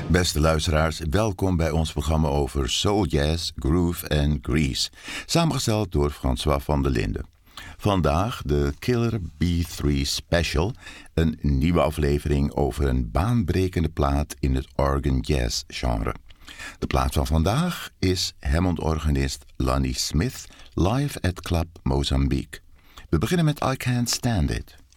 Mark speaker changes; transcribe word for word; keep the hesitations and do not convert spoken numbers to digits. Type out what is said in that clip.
Speaker 1: Beste luisteraars, welkom bij ons programma over soul jazz, groove en grease. Samengesteld door François van der Linden. Vandaag de Killer B drie Special, een nieuwe aflevering over een baanbrekende plaat in het organ jazz genre. De plaat van vandaag is Hammond-organist Lonnie Smith live at Club Mozambique. We beginnen met I Can't Stand It.